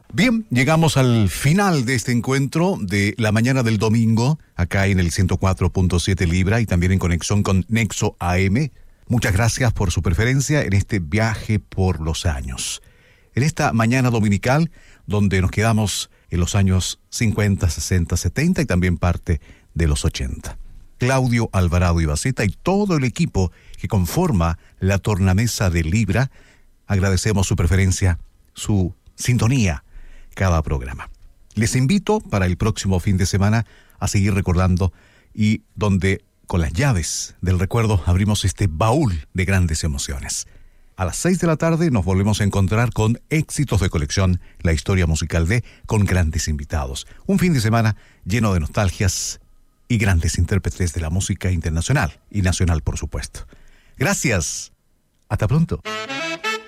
Bien, llegamos al final de este encuentro de la mañana del domingo, acá en el 104.7 Libra y también en conexión con Nexo AM. Muchas gracias por su preferencia en este viaje por los años. En esta mañana dominical, donde nos quedamos en los años 50, 60, 70 y también parte de los 80. Claudio Alvarado Ibaceta y todo el equipo que conforma la tornamesa de Libra, agradecemos su preferencia, su sintonía cada programa. Les invito para el próximo fin de semana a seguir recordando y donde con las llaves del recuerdo abrimos este baúl de grandes emociones. A las 6 de la tarde nos volvemos a encontrar con éxitos de colección, la historia musical con grandes invitados. Un fin de semana lleno de nostalgias y grandes intérpretes de la música internacional y nacional, por supuesto. Gracias. Hasta pronto.